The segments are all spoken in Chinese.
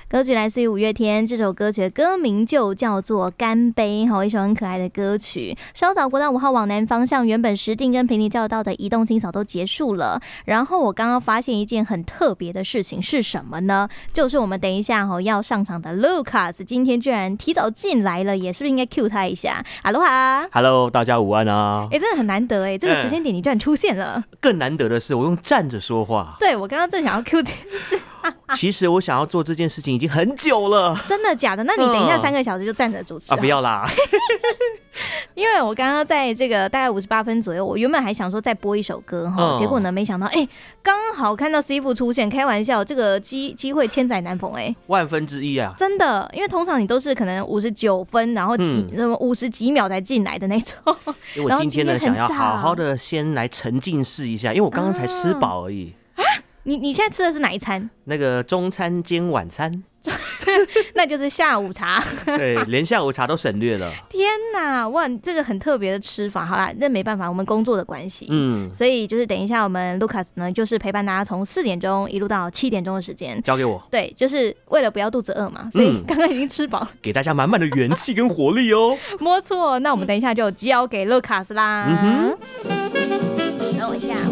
歌曲来自于五月天，这首歌曲的歌名就叫做《干杯》，一首很可爱的歌曲。稍早国道5号往南方向，原本石碇跟平林交流道的移动清扫都结束了。然后我刚刚发现一件很特别的事情是什么呢？就是我们等一下要上场的 Lucas 今天居然提早进来了，也是不是应该 cue 他一下？哈喽哈 ，Hello， 大家午安啊！ 真的很难得这个时间点你居然出现了。 更难得的是，我用站着说话。 对，我刚刚正想要 cue 这件事。 其实我想要做这件事情已经很久了。 真的假的？那你等一下3个小时就站着主持不要啦。 因为我刚刚在这个大概58分左右，我原本还想说再播一首歌结果呢没想到刚好看到 C 父出现，开玩笑，这个机会千载难逢万分之一啊！ 真的，因为通常你都是可能59分，然后50几秒才进来的那种。 因为我今天呢想要好好的先来沉浸式一下，因为我刚刚才吃饱而已。 你现在吃的是哪一餐？ 那个中餐兼晚餐。 那就是下午茶。 对，连下午茶都省略了。 天哪，哇，这个很特别的吃法。好啦，那没办法，我们工作的关系，所以就是等一下我们 Lucas 呢，就是陪伴大家从4点钟一路到7点钟的时间，交给我。 对，就是为了不要肚子饿嘛，所以刚刚已经吃饱， 给大家满满的元气跟活力哦。 没错，那我们等一下就交给 Lucas 啦。等我一下。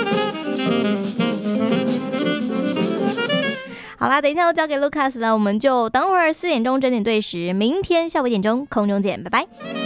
好啦，等一下要交给 Lucas 了，我们就等会儿4点钟整点对时，明天下午1点钟空中见，拜拜。